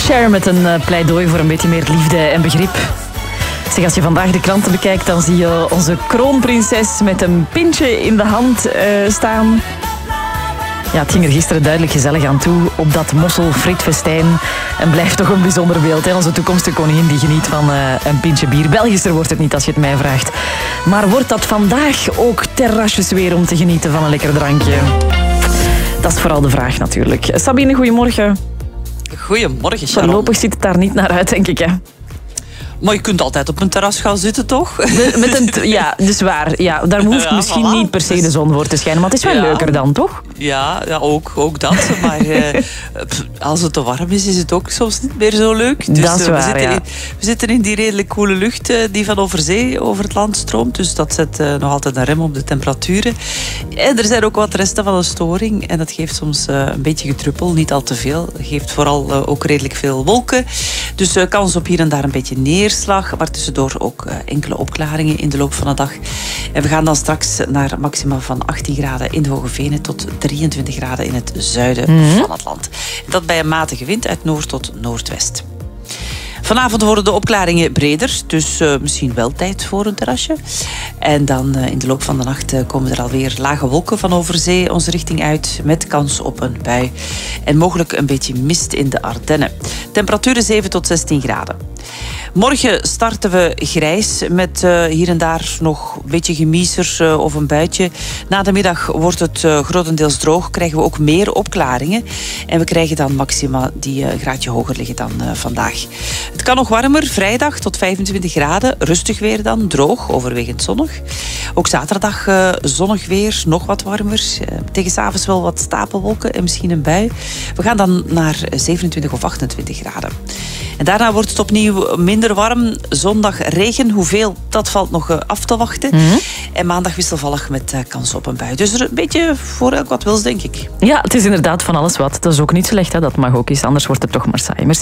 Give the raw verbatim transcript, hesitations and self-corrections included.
Cher met een uh, pleidooi voor een beetje meer liefde en begrip. Zeg, als je vandaag de kranten bekijkt, dan zie je onze kroonprinses met een pintje in de hand uh, staan. Ja, het ging er gisteren duidelijk gezellig aan toe op dat mossel-frietfestijn. En blijft toch een bijzonder beeld. Hè? Onze toekomstige koningin die geniet van uh, een pintje bier. Belgischer wordt het niet als je het mij vraagt. Maar wordt dat vandaag ook terrasjes weer om te genieten van een lekker drankje? Dat is vooral de vraag natuurlijk. Sabine, goedemorgen. Goedemorgen, Sharon. Voorlopig ziet het daar niet naar uit, denk ik, hè? Maar je kunt altijd op een terras gaan zitten, toch? De, met een, ja, dus waar. Ja, daar hoeft ja, misschien voilà. niet per se de zon voor te schijnen. Maar het is wel ja. leuker dan, toch? Ja, ja ook, ook dat. Maar uh, als het te warm is, is het ook soms niet meer zo leuk. Dus, dat is waar, we, zitten ja. in, we zitten in die redelijk koele lucht uh, die van over zee over het land stroomt. Dus dat zet uh, nog altijd een rem op de temperaturen. En er zijn ook wat resten van een storing. En dat geeft soms uh, een beetje getruppel, niet al te veel. Dat geeft vooral uh, ook redelijk veel wolken. Dus uh, kans op hier en daar een beetje neer. Maar tussendoor ook uh, enkele opklaringen in de loop van de dag. En we gaan dan straks naar maxima van achttien graden in de Hoge Venen tot drieëntwintig graden in het zuiden mm-hmm. van het land. Dat bij een matige wind uit noord tot noordwest. Vanavond worden de opklaringen breder, dus uh, misschien wel tijd voor een terrasje. En dan uh, in de loop van de nacht uh, komen er alweer lage wolken van over zee onze richting uit, met kans op een bui. En mogelijk een beetje mist in de Ardennen. Temperaturen zeven tot zestien graden. Morgen starten we grijs met uh, hier en daar nog een beetje gemiezer uh, of een buitje. Na de middag wordt het uh, grotendeels droog, krijgen we ook meer opklaringen. En we krijgen dan maxima die uh, een graadje hoger liggen dan uh, vandaag. Het kan nog warmer, vrijdag tot vijfentwintig graden. Rustig weer dan, droog, overwegend zonnig. Ook zaterdag uh, zonnig weer, nog wat warmer. Uh, tegen 's avonds wel wat stapelwolken en misschien een bui. We gaan dan naar zevenentwintig of achtentwintig graden. En daarna wordt het opnieuw minder warm. Zondag regen, hoeveel, dat valt nog uh, af te wachten. Mm-hmm. En maandag wisselvallig met uh, kans op een bui. Dus er een beetje voor elk wat wils, denk ik. Ja, het is inderdaad van alles wat. Dat is ook niet slecht, hè? Dat mag ook eens, anders wordt het toch maar saai. Merci.